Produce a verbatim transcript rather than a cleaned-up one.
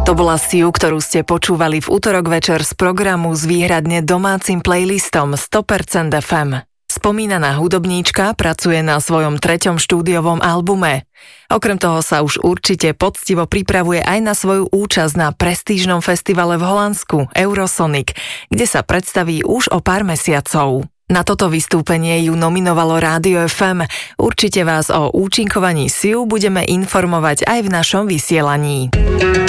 To bola Siu, ktorú ste počúvali v utorok večer z programu s výhradne domácim playlistom sto percent ef em. Spomínaná hudobníčka pracuje na svojom treťom štúdiovom albume. Okrem toho sa už určite poctivo pripravuje aj na svoju účasť na prestížnom festivale v Holandsku Eurosonic, kde sa predstaví už o pár mesiacov. Na toto vystúpenie ju nominovalo Rádio ef em. Určite vás o účinkovaní Siu budeme informovať aj v našom vysielaní.